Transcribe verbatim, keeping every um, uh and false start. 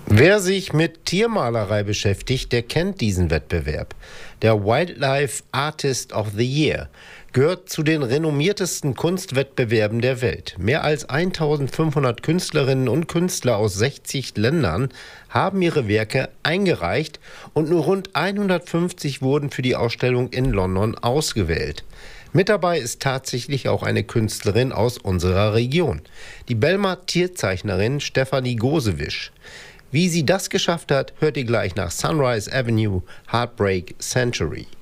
Wer sich mit Tiermalerei beschäftigt, der kennt diesen Wettbewerb. Der Wildlife Artist of the Year gehört zu den renommiertesten Kunstwettbewerben der Welt. Mehr als eintausendfünfhundert Künstlerinnen und Künstler aus sechzig Ländern haben ihre Werke eingereicht und nur rund hundertfünfzig wurden für die Ausstellung in London ausgewählt. Mit dabei ist tatsächlich auch eine Künstlerin aus unserer Region, die Belmer Tierzeichnerin Stefanie Gosewisch. Wie sie das geschafft hat, hört ihr gleich nach Sunrise Avenue, Heartbreak Century.